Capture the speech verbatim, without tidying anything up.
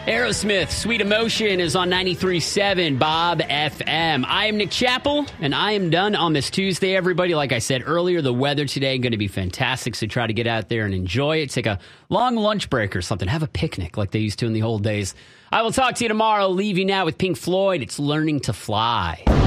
Aerosmith, Sweet Emotion is on ninety-three point seven Bob F M. I am Nick Chappell, and I am done on this Tuesday, everybody. Like I said earlier, the weather today is going to be fantastic, so try to get out there and enjoy it. Take a long lunch break or something. Have a picnic like they used to in the old days. I will talk to you tomorrow. Leave you now with Pink Floyd. It's Learning to Fly.